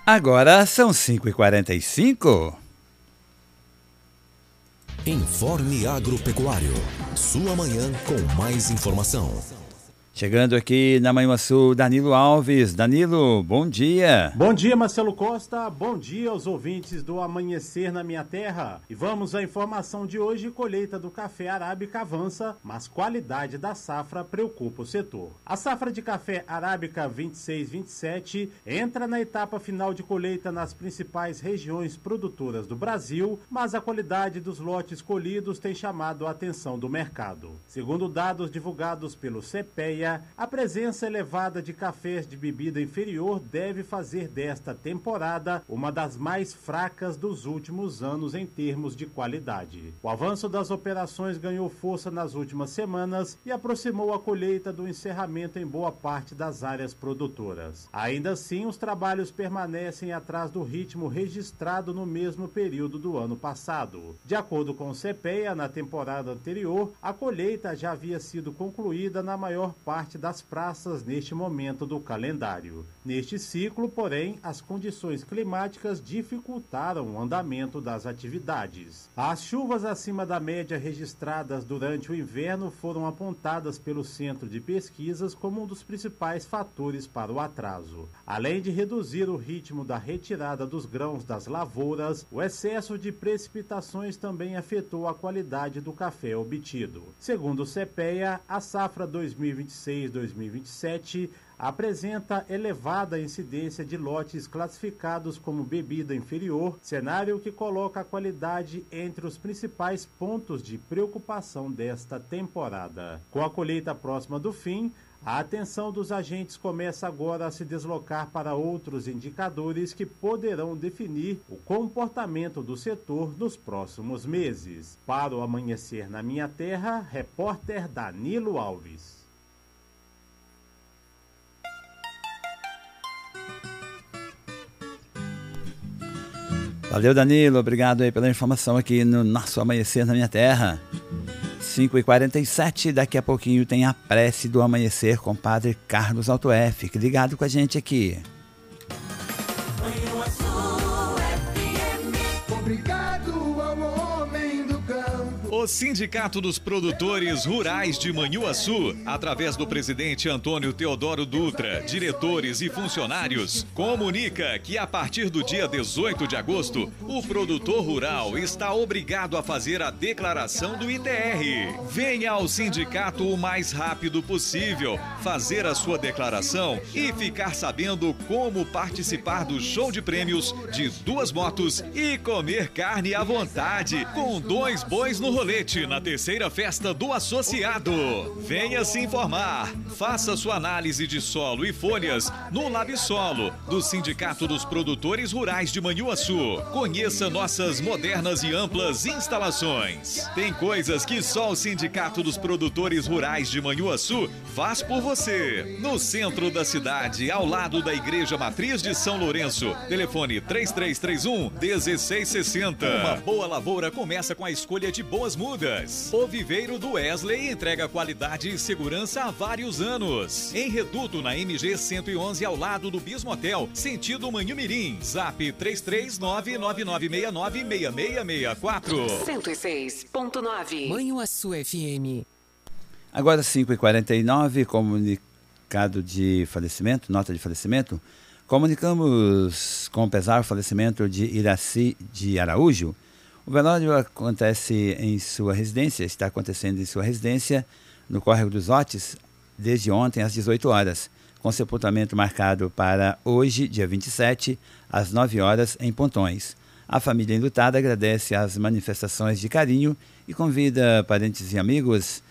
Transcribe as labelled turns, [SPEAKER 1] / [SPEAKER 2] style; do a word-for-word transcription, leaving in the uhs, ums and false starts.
[SPEAKER 1] Agora são cinco e quarenta e cinco.
[SPEAKER 2] Informe Agropecuário. Sua manhã com mais informação.
[SPEAKER 1] Chegando aqui na Manhuaçu, Danilo Alves. Danilo, bom dia.
[SPEAKER 3] Bom dia, Marcelo Costa. Bom dia aos ouvintes do Amanhecer na Minha Terra. E vamos à informação de hoje. Colheita do café arábica avança, mas qualidade da safra preocupa o setor. A safra de café arábica vinte e seis vinte e sete entra na etapa final de colheita nas principais regiões produtoras do Brasil, mas a qualidade dos lotes colhidos tem chamado a atenção do mercado. Segundo dados divulgados pelo CEPEA, a presença elevada de cafés de bebida inferior deve fazer desta temporada uma das mais fracas dos últimos anos em termos de qualidade. O avanço das operações ganhou força nas últimas semanas e aproximou a colheita do encerramento em boa parte das áreas produtoras. Ainda assim, os trabalhos permanecem atrás do ritmo registrado no mesmo período do ano passado. De acordo com o CEPEA, na temporada anterior, a colheita já havia sido concluída na maior parte parte das praças neste momento do calendário. Neste ciclo, porém, as condições climáticas dificultaram o andamento das atividades. As chuvas acima da média registradas durante o inverno foram apontadas pelo Centro de Pesquisas como um dos principais fatores para o atraso. Além de reduzir o ritmo da retirada dos grãos das lavouras, o excesso de precipitações também afetou a qualidade do café obtido. Segundo o CEPEA, a safra dois mil e vinte e seis dois mil e vinte e sete apresenta elevada incidência de lotes classificados como bebida inferior, cenário que coloca a qualidade entre os principais pontos de preocupação desta temporada. Com a colheita próxima do fim, a atenção dos agentes começa agora a se deslocar para outros indicadores que poderão definir o comportamento do setor nos próximos meses. Para o Amanhecer na Minha Terra, repórter Danilo Alves.
[SPEAKER 1] Valeu, Danilo. Obrigado aí pela informação aqui no nosso Amanhecer na Minha Terra. cinco e quarenta e sete, daqui a pouquinho tem a prece do Amanhecer com o Padre Carlos Altoé. Fique ligado com a gente aqui.
[SPEAKER 4] Obrigado ao homem do campo.
[SPEAKER 5] O Sindicato dos Produtores Rurais de Manhuaçu, através do presidente Antônio Teodoro Dutra, diretores e funcionários, comunica que a partir do dia dezoito de agosto, o produtor rural está obrigado a fazer a declaração do I T R. Venha ao sindicato o mais rápido possível, fazer a sua declaração e ficar sabendo como participar do show de prêmios de duas motos e comer carne à vontade, com dois bois no rolete na terceira festa do associado. Venha se informar. Faça sua análise de solo e folhas no Labsolo, do Sindicato dos Produtores Rurais de Manhuaçu. Conheça nossas modernas e amplas instalações. Tem coisas que só o Sindicato dos Produtores Rurais de Manhuaçu faz por você. No centro da cidade, ao lado da Igreja Matriz de São Lourenço. Telefone três três três um, um seis seis zero. Uma boa lavoura começa com a escolha de boas mudas. O Viveiro do Wesley entrega qualidade e segurança há vários anos. Em Reduto, na M G cento e onze, ao lado do Bismotel, sentido Manhumirim. Zap três três nove, nove nove seis nove, seis seis seis quatro.
[SPEAKER 6] cento e seis ponto nove. Manhuaçu F M.
[SPEAKER 1] Agora cinco e quarenta e nove, comunicado de falecimento, nota de falecimento. Comunicamos com pesar o falecimento de Iraci de Araújo. O velório acontece em sua residência, está acontecendo em sua residência, no Córrego dos Otes, desde ontem às dezoito horas, com sepultamento marcado para hoje, dia vinte e sete, às nove horas, em Pontões. A família enlutada agradece as manifestações de carinho e convida parentes e amigos